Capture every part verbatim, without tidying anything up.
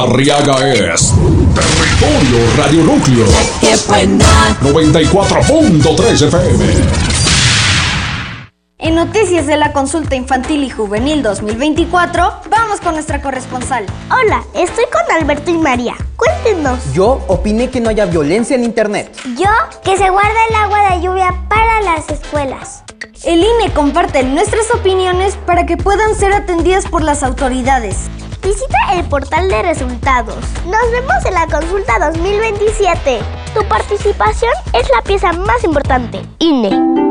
Arriaga es Territorio Radio Núcleo. ¡Qué buena! noventa y cuatro punto tres F M. En noticias de la Consulta Infantil y Juvenil dos mil veinticuatro, vamos con nuestra corresponsal. Hola, estoy con Alberto y María. Cuéntenos. Yo opiné que no haya violencia en internet. Yo, que se guarda el agua de lluvia para las escuelas. El I N E comparte nuestras opiniones para que puedan ser atendidas por las autoridades. Visita el portal de resultados. Nos vemos en la Consulta dos mil veintisiete. Tu participación es la pieza más importante. I N E.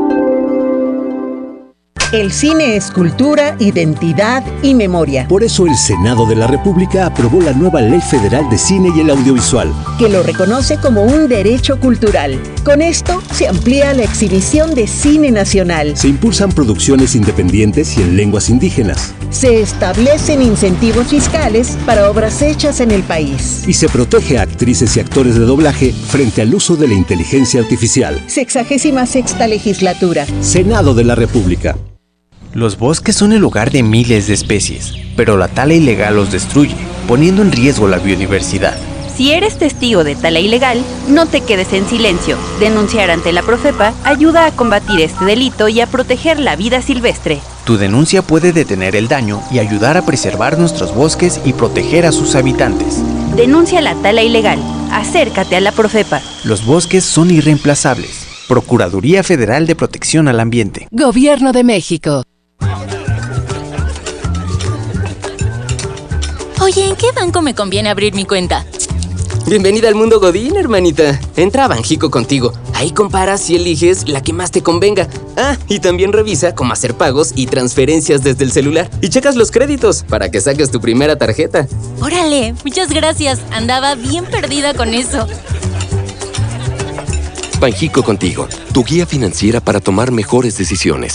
El cine es cultura, identidad y memoria. Por eso el Senado de la República aprobó la nueva Ley Federal de Cine y el Audiovisual, que lo reconoce como un derecho cultural. Con esto se amplía la exhibición de cine nacional. Se impulsan producciones independientes y en lenguas indígenas. Se establecen incentivos fiscales para obras hechas en el país. Y se protege a actrices y actores de doblaje frente al uso de la inteligencia artificial. Sexagésima sexta legislatura. Senado de la República. Los bosques son el hogar de miles de especies, pero la tala ilegal los destruye, poniendo en riesgo la biodiversidad. Si eres testigo de tala ilegal, no te quedes en silencio. Denunciar ante la Profepa ayuda a combatir este delito y a proteger la vida silvestre. Tu denuncia puede detener el daño y ayudar a preservar nuestros bosques y proteger a sus habitantes. Denuncia la tala ilegal. Acércate a la Profepa. Los bosques son irreemplazables. Procuraduría Federal de Protección al Ambiente. Gobierno de México. Oye, ¿en qué banco me conviene abrir mi cuenta? Bienvenida al mundo Godín, hermanita. Entra a Banjico Contigo. Ahí comparas y eliges la que más te convenga. Ah, y también revisa cómo hacer pagos y transferencias desde el celular. Y checas los créditos para que saques tu primera tarjeta. Órale, muchas gracias. Andaba bien perdida con eso. Banjico Contigo, tu guía financiera para tomar mejores decisiones.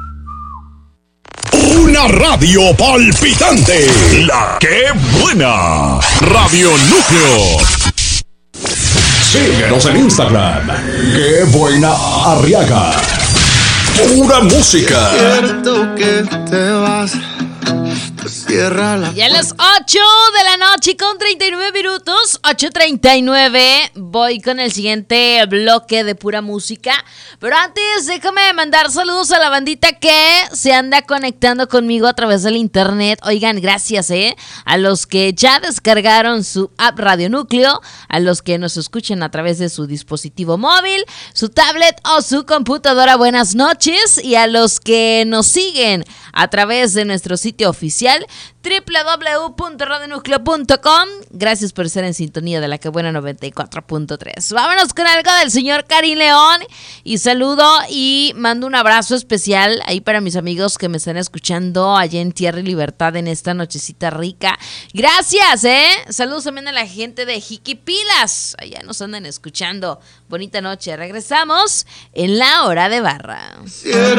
Una radio palpitante. La que buena. Radio Núcleo. Síguenos en Instagram. Qué buena Arriaga. Pura música. Cierto que te vas. Cierra la ya a las ocho de la noche con treinta y nueve minutos, ocho treinta y nueve. Voy con el siguiente bloque de pura música. Pero antes, déjame mandar saludos a la bandita que se anda conectando conmigo a través del internet. Oigan, gracias, ¿eh? A los que ya descargaron su app Radio Núcleo, a los que nos escuchan a través de su dispositivo móvil, su tablet o su computadora, buenas noches. Y a los que nos siguen a través de nuestro sitio oficial doble u doble u doble u punto radio núcleo punto com. Gracias por estar en sintonía de la que buena noventa y cuatro punto tres. Vámonos con algo del señor Karim León y saludo y mando un abrazo especial ahí para mis amigos que me están escuchando allá en Tierra y Libertad en esta nochecita rica. Gracias, eh. Saludos también a la gente de Jiquipilas. Allá nos andan escuchando. Bonita noche. Regresamos en la hora de barra.